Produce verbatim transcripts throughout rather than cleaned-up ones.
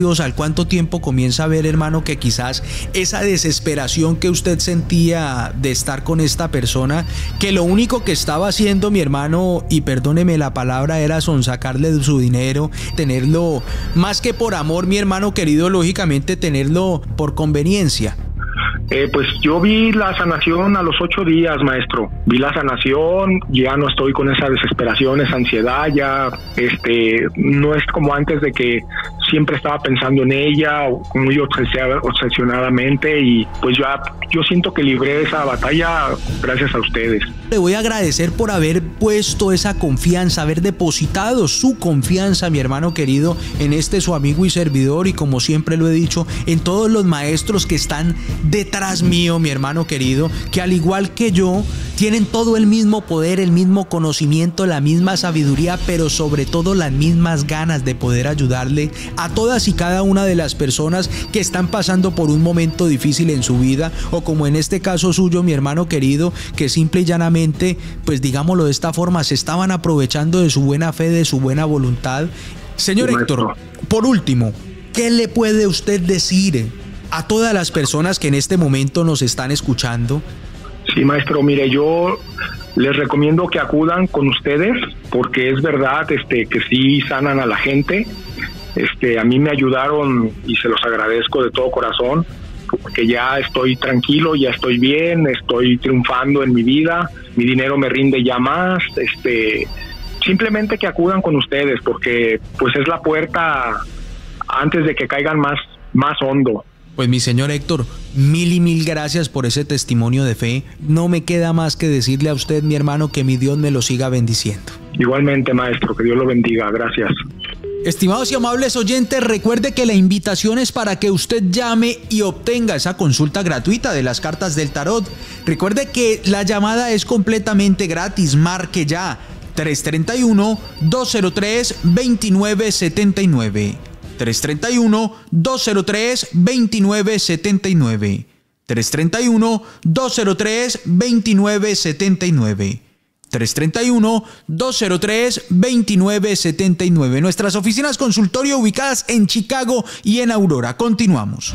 ¿Al cuánto tiempo comienza a ver, hermano, que quizás esa desesperación que usted sentía de estar con esta persona, que lo único que estaba haciendo, mi hermano, y perdóneme la palabra, era sonsacarle de su dinero, tenerlo más que por amor, mi hermano querido, lógicamente tenerlo por conveniencia? Eh, pues yo vi la sanación a los ocho días, maestro. Vi la sanación, ya no estoy con esa desesperación, esa ansiedad, ya este, no es como antes de que siempre estaba pensando en ella, muy obsesionadamente, y pues ya yo siento que libré esa batalla gracias a ustedes. Le voy a agradecer por haber puesto esa confianza, haber depositado su confianza, mi hermano querido, en este su amigo y servidor, y como siempre lo he dicho, en todos los maestros que están detrás mío, mi hermano querido, que al igual que yo, tienen todo el mismo poder, el mismo conocimiento, la misma sabiduría, pero sobre todo las mismas ganas de poder ayudarle a todas y cada una de las personas que están pasando por un momento difícil en su vida, o como en este caso suyo, mi hermano querido, que simple y llanamente, pues digámoslo de esta forma, se estaban aprovechando de su buena fe, de su buena voluntad. Señor Sí, Héctor, por último, ¿qué le puede usted decir a todas las personas que en este momento nos están escuchando? Sí, maestro, mire, yo les recomiendo que acudan con ustedes, porque es verdad este, que sí sanan a la gente. Este, a mí me ayudaron y se los agradezco de todo corazón, porque ya estoy tranquilo, ya estoy bien, estoy triunfando en mi vida, mi dinero me rinde ya más. Este, simplemente que acudan con ustedes, porque pues es la puerta antes de que caigan más, más hondo. Pues mi señor Héctor, mil y mil gracias por ese testimonio de fe. No me queda más que decirle a usted, mi hermano, que mi Dios me lo siga bendiciendo. Igualmente, maestro, que Dios lo bendiga. Gracias. Estimados y amables oyentes, recuerde que la invitación es para que usted llame y obtenga esa consulta gratuita de las cartas del tarot. Recuerde que la llamada es completamente gratis. Marque ya tres tres uno, dos cero tres, dos nueve siete nueve. tres tres uno, dos cero tres, dos nueve siete nueve. tres tres uno, dos cero tres, dos nueve siete nueve. tres tres uno, dos cero tres, dos nueve siete nueve. Nuestras oficinas consultorio ubicadas en Chicago y en Aurora. Continuamos.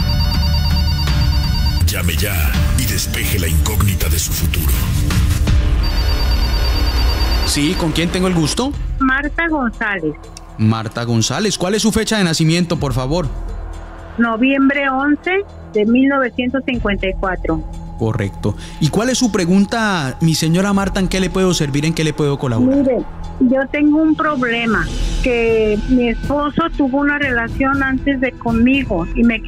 Llame ya y despeje la incógnita de su futuro. Sí, ¿con quién tengo el gusto? Marta González. Marta González, ¿cuál es su fecha de nacimiento, por favor? Noviembre once de mil novecientos cincuenta y cuatro. Correcto. ¿Y cuál es su pregunta, mi señora Marta? ¿En qué le puedo servir? ¿En qué le puedo colaborar? Mire, yo tengo un problema, que mi esposo tuvo una relación antes de conmigo y me,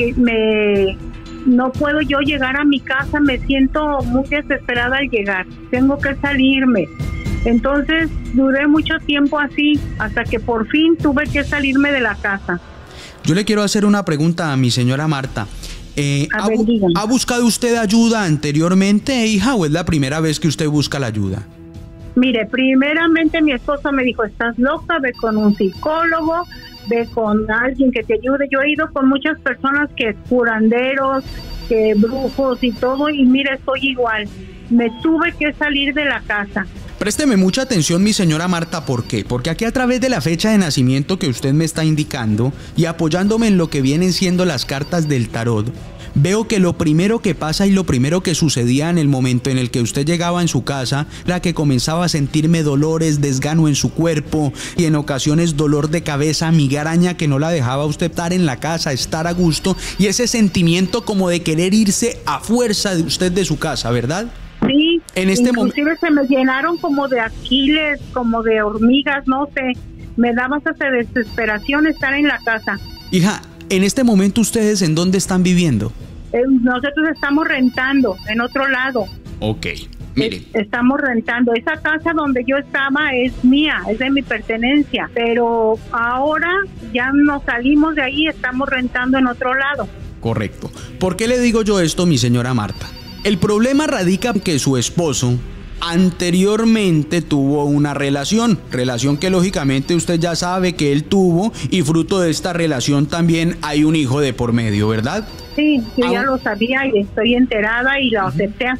me no puedo yo llegar a mi casa, me siento muy desesperada al llegar, tengo que salirme. Entonces duré mucho tiempo así, hasta que por fin tuve que salirme de la casa. Yo le quiero hacer una pregunta a mi señora Marta. Eh, a ¿ha, ver, ¿Ha buscado usted ayuda anteriormente, hija, o es la primera vez que usted busca la ayuda? Mire, primeramente mi esposo me dijo, estás loca, ve con un psicólogo, ve con alguien que te ayude. Yo he ido con muchas personas, que curanderos, que brujos y todo, y mire, estoy igual. Me tuve que salir de la casa. Présteme mucha atención, mi señora Marta, ¿por qué? Porque aquí a través de la fecha de nacimiento que usted me está indicando y apoyándome en lo que vienen siendo las cartas del tarot, veo que lo primero que pasa y lo primero que sucedía en el momento en el que usted llegaba en su casa, la que comenzaba a sentirme dolores, desgano en su cuerpo y en ocasiones dolor de cabeza, migraña que no la dejaba usted estar en la casa, estar a gusto, y ese sentimiento como de querer irse a fuerza de usted de su casa, ¿verdad? Sí, en este inclusive mom- se me llenaron como de aquiles, como de hormigas, no sé, me daba hasta desesperación estar en la casa. Hija, en este momento ustedes ¿en dónde están viviendo? Eh, nosotros estamos rentando en otro lado. Ok, mire. Eh, estamos rentando. Esa casa donde yo estaba es mía, es de mi pertenencia, pero ahora ya nos salimos de ahí, estamos rentando en otro lado. Correcto. ¿Por qué le digo yo esto, mi señora Marta? El problema radica en que su esposo anteriormente tuvo una relación, relación que lógicamente usted ya sabe que él tuvo, y fruto de esta relación también hay un hijo de por medio, ¿verdad? Sí, yo ah, ya lo sabía y estoy enterada y lo acepté así.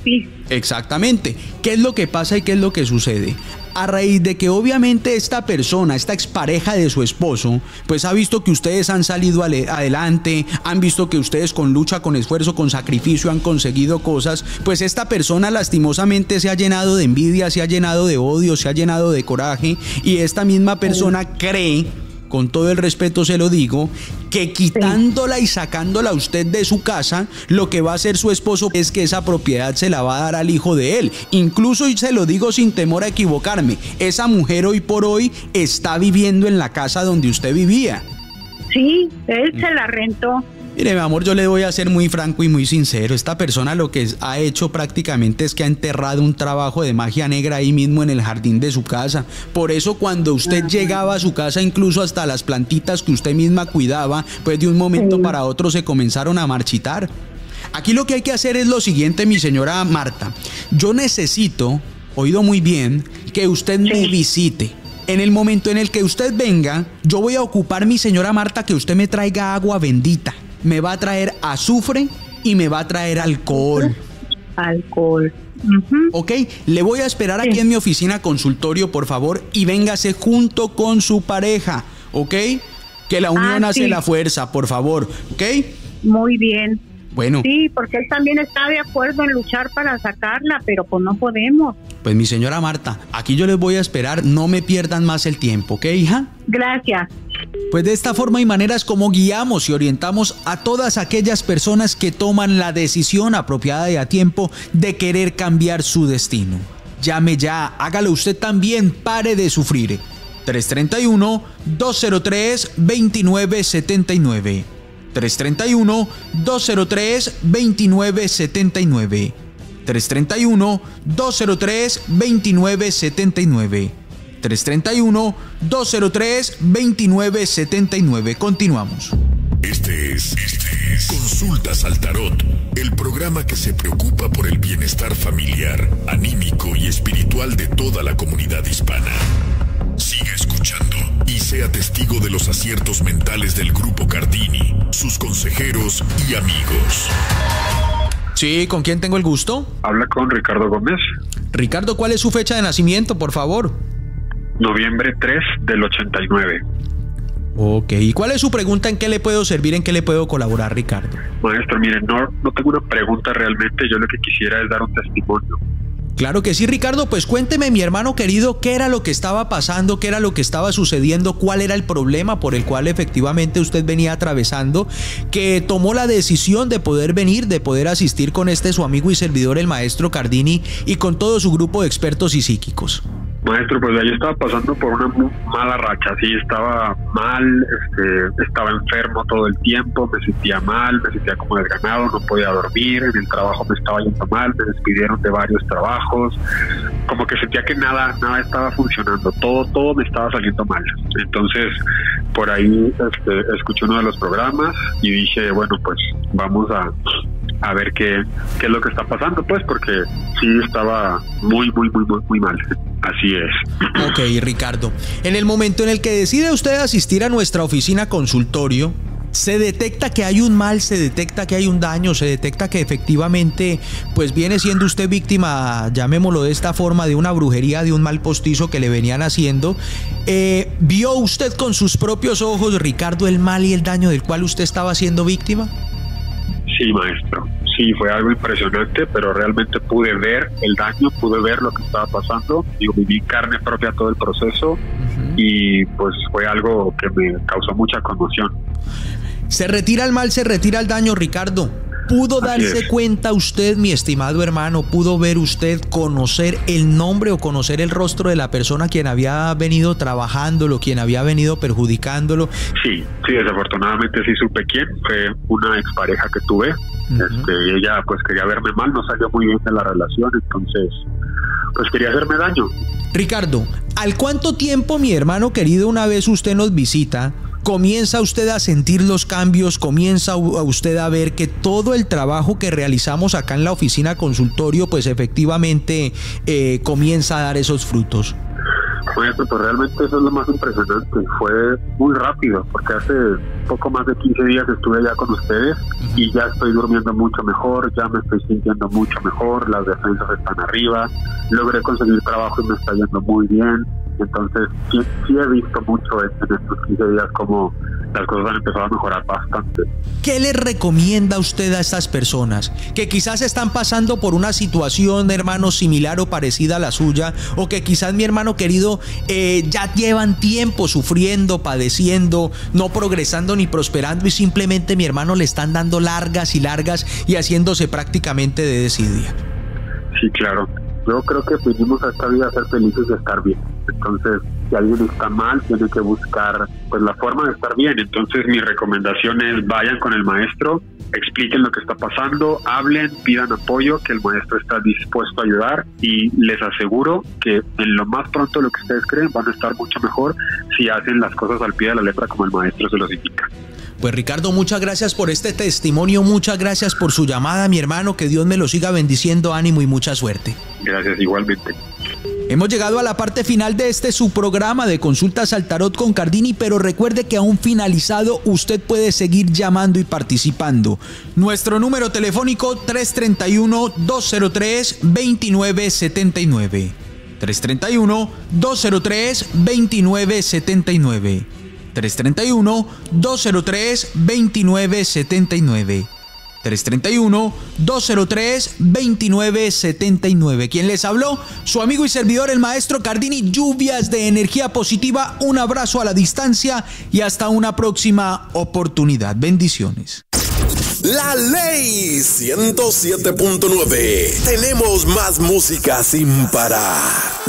Exactamente. ¿Qué es lo que pasa y qué es lo que sucede? A raíz de que obviamente esta persona, esta expareja de su esposo, pues ha visto que ustedes han salido adelante, han visto que ustedes con lucha, con esfuerzo, con sacrificio han conseguido cosas, pues esta persona lastimosamente se ha llenado de envidia, se ha llenado de odio, se ha llenado de coraje, y esta misma persona cree, con todo el respeto se lo digo, que quitándola y sacándola a usted de su casa, lo que va a hacer su esposo es que esa propiedad se la va a dar al hijo de él. Incluso, y se lo digo sin temor a equivocarme, esa mujer hoy por hoy está viviendo en la casa donde usted vivía. Sí, él se la rentó. Mire, mi amor, yo le voy a ser muy franco y muy sincero. Esta persona lo que ha hecho prácticamente es que ha enterrado un trabajo de magia negra ahí mismo en el jardín de su casa. Por eso cuando usted uh-huh. llegaba a su casa, incluso hasta las plantitas que usted misma cuidaba, pues de un momento sí. para otro se comenzaron a marchitar. Aquí lo que hay que hacer es lo siguiente, mi señora Marta. Yo necesito, oído muy bien, que usted sí. me visite. En el momento en el que usted venga, yo voy a ocupar, mi señora Marta, que usted me traiga agua bendita. Me va a traer azufre y me va a traer alcohol. Alcohol. Uh-huh. Ok, le voy a esperar sí. aquí en mi oficina consultorio, por favor, y véngase junto con su pareja, ¿ok? Que la unión ah, hace sí. la fuerza, por favor, ¿ok? Muy bien. Bueno. Sí, porque él también está de acuerdo en luchar para sacarla, pero pues no podemos. Pues mi señora Marta, aquí yo les voy a esperar, no me pierdan más el tiempo, ¿ok, hija? Gracias. Pues de esta forma y manera es como guiamos y orientamos a todas aquellas personas que toman la decisión apropiada y a tiempo de querer cambiar su destino. Llame ya, hágalo usted también, pare de sufrir. tres tres uno, dos cero tres, dos nueve siete nueve. tres tres uno, dos cero tres, dos nueve siete nueve. tres tres uno, dos cero tres, dos nueve siete nueve. tres tres uno, dos cero tres, dos nueve siete nueve. Continuamos. Este es, este es Consultas al Tarot, el programa que se preocupa por el bienestar familiar, anímico y espiritual de toda la comunidad hispana. Sigue escuchando y sea testigo de los aciertos mentales del Grupo Cardini, sus consejeros y amigos. Sí, ¿con quién tengo el gusto? Habla con Ricardo Gómez. Ricardo, ¿cuál es su fecha de nacimiento, por favor? Noviembre tres del ochenta y nueve. Ok, ¿y cuál es su pregunta? ¿En qué le puedo servir? ¿En qué le puedo colaborar, Ricardo? Maestro, mire, no, no tengo una pregunta realmente, yo lo que quisiera es dar un testimonio. Claro que sí, Ricardo, pues cuénteme, mi hermano querido, qué era lo que estaba pasando, qué era lo que estaba sucediendo, cuál era el problema por el cual efectivamente usted venía atravesando, que tomó la decisión de poder venir, de poder asistir con este su amigo y servidor, el maestro Cardini, y con todo su grupo de expertos y psíquicos. Maestro, pues yo estaba pasando por una mala racha, sí, estaba mal, este, estaba enfermo todo el tiempo, me sentía mal, me sentía como desganado, no podía dormir, en el trabajo me estaba yendo mal, me despidieron de varios trabajos, como que sentía que nada, nada estaba funcionando, todo, todo me estaba saliendo mal. Entonces, por ahí este, escuché uno de los programas y dije, bueno, pues vamos a... a ver qué, qué es lo que está pasando, pues, porque sí estaba muy, muy, muy, muy, muy mal. Así es. Ok, Ricardo. En el momento en el que decide usted asistir a nuestra oficina consultorio, se detecta que hay un mal, se detecta que hay un daño, se detecta que efectivamente, pues viene siendo usted víctima, llamémoslo de esta forma, de una brujería, de un mal postizo que le venían haciendo. Eh, ¿Vio usted con sus propios ojos, Ricardo, el mal y el daño del cual usted estaba siendo víctima? Sí, maestro. Sí, fue algo impresionante, pero realmente pude ver el daño, pude ver lo que estaba pasando. Yo viví carne propia todo el proceso uh-huh. y pues fue algo que me causó mucha conmoción. Se retira el mal, se retira el daño, Ricardo. ¿Pudo Así darse es. cuenta usted, mi estimado hermano, pudo ver usted, conocer el nombre o conocer el rostro de la persona quien había venido trabajándolo, quien había venido perjudicándolo? Sí, sí, desafortunadamente sí supe quién. Fue una expareja que tuve. Uh-huh. este, ella pues quería verme mal, no salió muy bien de la relación, entonces pues quería hacerme daño. Ricardo, ¿al cuánto tiempo, mi hermano querido, una vez usted nos visita, comienza usted a sentir los cambios, comienza a usted a ver que todo el trabajo que realizamos acá en la oficina consultorio, pues efectivamente eh, comienza a dar esos frutos? Maestro, pues realmente eso es lo más impresionante. Fue muy rápido, porque hace poco más de quince días estuve ya con ustedes y ya estoy durmiendo mucho mejor, ya me estoy sintiendo mucho mejor, las defensas están arriba, logré conseguir trabajo y me está yendo muy bien. Entonces sí, sí he visto mucho en estos quince días como las cosas han empezado a mejorar bastante. ¿Qué le recomienda usted a estas personas que quizás están pasando por una situación, hermano, similar o parecida a la suya, o que quizás, mi hermano querido, eh, ya llevan tiempo sufriendo, padeciendo, no progresando ni prosperando y simplemente, mi hermano, le están dando largas y largas y haciéndose prácticamente de desidia? Sí, claro. Yo creo que vinimos a esta vida a ser felices y a estar bien. Entonces, si alguien está mal, tiene que buscar pues la forma de estar bien. Entonces, mi recomendación es vayan con el maestro, expliquen lo que está pasando, hablen, pidan apoyo, que el maestro está dispuesto a ayudar y les aseguro que en lo más pronto lo que ustedes creen van a estar mucho mejor si hacen las cosas al pie de la letra como el maestro se los indica. Pues Ricardo, muchas gracias por este testimonio, muchas gracias por su llamada, mi hermano, que Dios me lo siga bendiciendo, ánimo y mucha suerte. Gracias, igualmente. Hemos llegado a la parte final de este su programa de Consultas al Tarot con Cardini, pero recuerde que aún finalizado usted puede seguir llamando y participando. Nuestro número telefónico tres tres uno, dos cero tres, dos nueve siete nueve. tres tres uno, dos cero tres, dos nueve siete nueve. tres tres uno, dos cero tres, dos nueve siete nueve. tres tres uno, dos cero tres, dos nueve siete nueve. ¿Quién les habló? Su amigo y servidor, el maestro Cardini. Lluvias de energía positiva. Un abrazo a la distancia y hasta una próxima oportunidad. Bendiciones. La Ley ciento siete punto nueve. Tenemos más música sin parar.